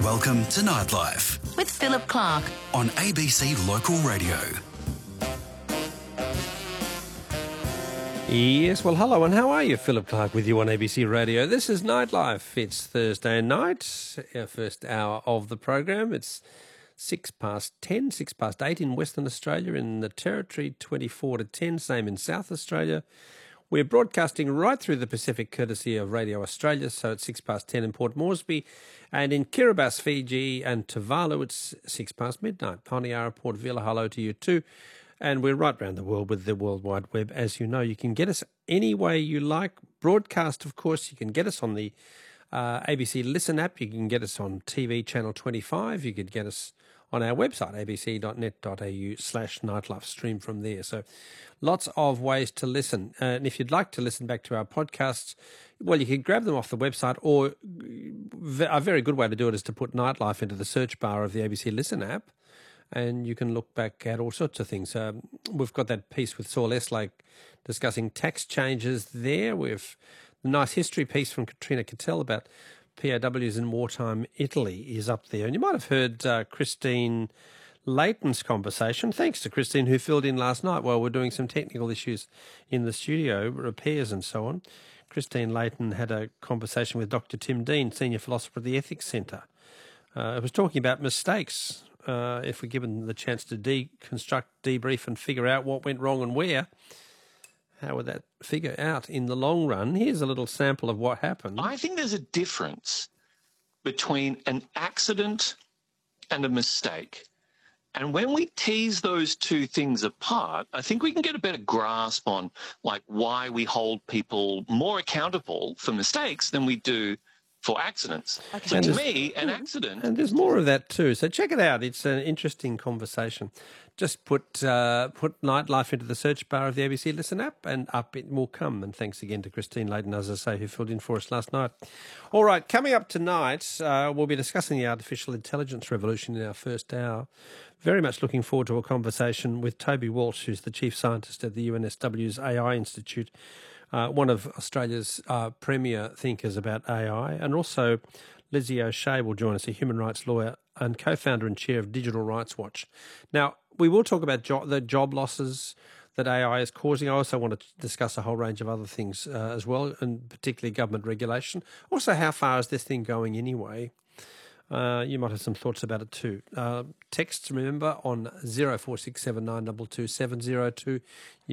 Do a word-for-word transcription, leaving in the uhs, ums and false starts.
Welcome to Nightlife with Philip Clark on A B C Local Radio. Yes, well, hello, and how are you? Philip Clark with you on A B C Radio. This is Nightlife. It's Thursday night, our first hour of the program. It's six past ten, six past eight in Western Australia, in the Territory, twenty-four to ten, same in South Australia. We're broadcasting right through the Pacific, courtesy of Radio Australia, so it's six past ten in Port Moresby. And in Kiribati, Fiji and Tuvalu, it's six past midnight. Poniara, Port Vila, hello to you too. And we're right around the world with the World Wide Web. As you know, you can get us any way you like. Broadcast, of course, you can get us on the uh, A B C Listen app. You can get us on T V Channel twenty-five. You could get us on our website, abc.net.au slash nightlife, stream from there. So lots of ways to listen. Uh, and if you'd like to listen back to our podcasts, well, you can grab them off the website, or a very good way to do it is to put Nightlife into the search bar of the A B C Listen app, and you can look back at all sorts of things. Um, we've got that piece with Saul Eslake discussing tax changes there. We've a nice history piece from Katrina Cattell about P O Ws in wartime Italy is up there. And you might have heard uh, Christine Layton's conversation. Thanks to Christine, who filled in last night while we're doing some technical issues in the studio, repairs and so on. Christine Layton had a conversation with Doctor Tim Dean, Senior Philosopher at the Ethics Centre. Uh, it was talking about mistakes. Uh, if we're given the chance to deconstruct, debrief and figure out what went wrong and where, how would that figure out in the long run? Here's a little sample of what happened. I think there's a difference between an accident and a mistake. And when we tease those two things apart, I think we can get a better grasp on like why we hold people more accountable for mistakes than we do for accidents. Okay. So and to me, an accident... And there's more of that too. So check it out. It's an interesting conversation. Just put uh, put Nightlife into the search bar of the A B C Listen app, and up it will come. And thanks again to Christine Layton, as I say, who filled in for us last night. All right, coming up tonight, uh, we'll be discussing the artificial intelligence revolution in our first hour. Very much looking forward to a conversation with Toby Walsh, who's the chief scientist at the U N S W's A I Institute, uh, one of Australia's uh, premier thinkers about A I, and also Lizzie O'Shea will join us, a human rights lawyer and co-founder and chair of Digital Rights Watch. Now, we will talk about jo- the job losses that A I is causing. I also want to discuss a whole range of other things uh, as well, and particularly government regulation. Also, how far is this thing going anyway? Uh, you might have some thoughts about it too. Uh, texts, remember, on zero four six seven nine two two seven zero two.